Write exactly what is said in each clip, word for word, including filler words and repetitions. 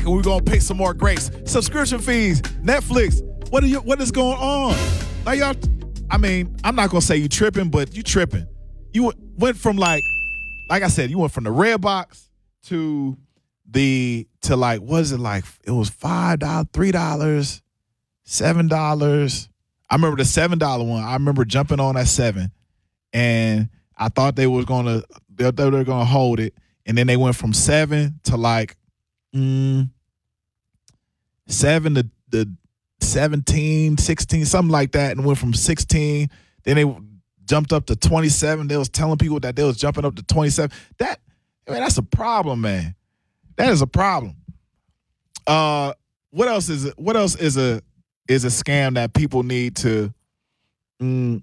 and we're gonna pick some more grapes. Subscription fees, Netflix. What are you? What is going on? Like y'all. I mean, I'm not gonna say you tripping, but you tripping. You went from like, like I said, you went from the red box to the to like what is it like? It was five dollars, three dollars, seven dollars. I remember the seven dollar one. I remember jumping on at seven, and I thought they was gonna they thought they were gonna hold it, and then they went from seven to like mm, seven to the seventeen, sixteen, something like that, and went from sixteen. Then they jumped up to twenty-seven. They was telling people that they was jumping up to twenty-seven. That, I mean, that's a problem, man. That is a problem. Uh, what else is what else is a is a scam that people need to? Mm,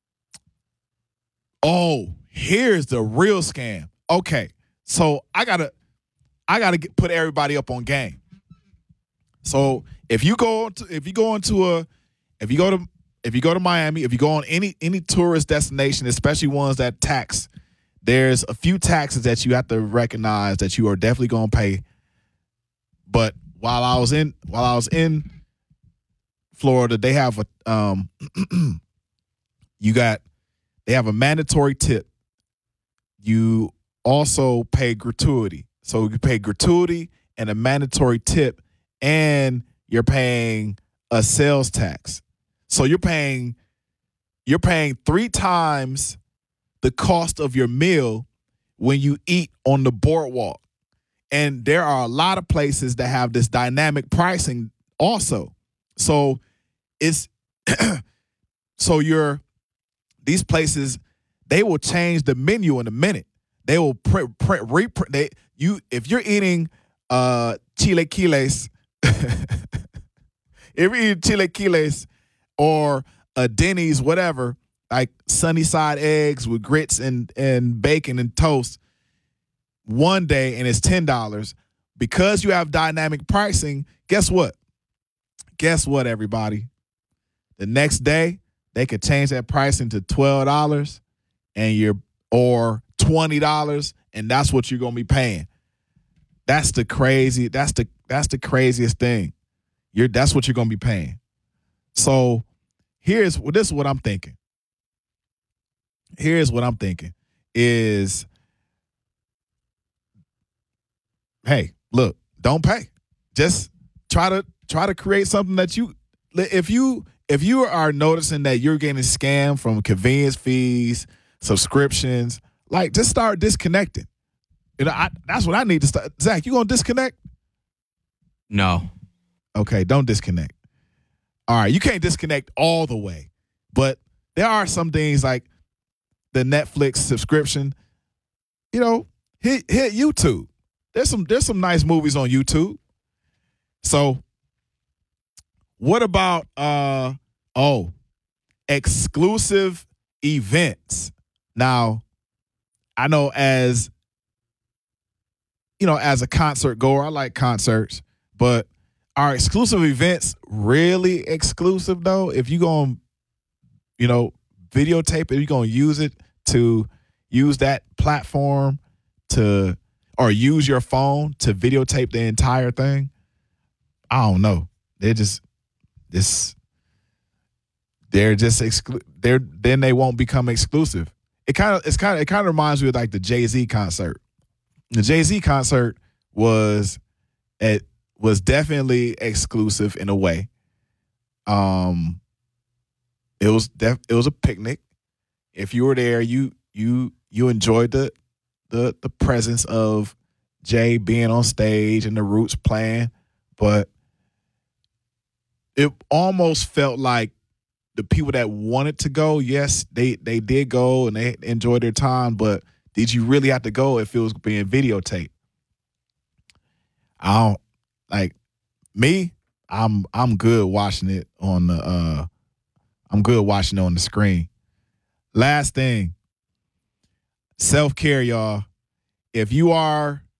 oh, here's the real scam. Okay, so I gotta I gotta get, put everybody up on game. So if you go to, if you go into a if you go to if you go to Miami, if you go on any any tourist destination, especially ones that tax, there's a few taxes that you have to recognize that you are definitely going to pay. But while I was in while I was in Florida, they have a um you got they have a mandatory tip. You also pay gratuity. So you pay gratuity and a mandatory tip, and you're paying a sales tax. So you're paying you're paying three times the cost of your meal when you eat on the boardwalk. And there are a lot of places that have this dynamic pricing also. So it's so you're these places, they will change the menu in a minute. They will print, print, reprint. They you if you're eating uh, chilaquiles, if you're eating chilaquiles or a Denny's, whatever, like sunny side eggs with grits and and bacon and toast, one day and it's ten dollars, because you have dynamic pricing. Guess what? Guess what, everybody? The next day they could change that pricing to twelve dollars and you're or twenty dollars, and that's what you're gonna be paying. That's the crazy. That's the that's the craziest thing. You're that's what you're gonna be paying. So here's this is what I'm thinking. Here's what I'm thinking is, hey, look, don't pay. Just try to try to create something that you if you if you are noticing that you're getting scammed from convenience fees, subscriptions, like just start disconnecting. You know, I, that's what I need to start. Zach, you gonna disconnect? No. Okay, don't disconnect. All right, you can't disconnect all the way, but there are some things like the Netflix subscription. You know, hit hit YouTube. There's some there's some nice movies on YouTube. So, what about uh oh, exclusive events? Now, I know as you know, as a concert goer, I like concerts, but are exclusive events really exclusive though? If you gonna, you know, videotape it, you're gonna use it to use that platform to or use your phone to videotape the entire thing. I don't know. They're just this. They're just exclu- They're then they won't become exclusive. It kind of it's kind of it kind of reminds me of like the Jay-Z concert. The Jay-Z concert was it was definitely exclusive in a way. Um, it was def- it was a picnic. If you were there, you you you enjoyed the the the presence of Jay being on stage and the Roots playing, but it almost felt like the people that wanted to go, yes, they they did go and they enjoyed their time, but did you really have to go if it was being videotaped? I don't like me. I'm I'm good watching it on the. Uh, I'm good watching it on the screen. Last thing, self care, y'all. If you are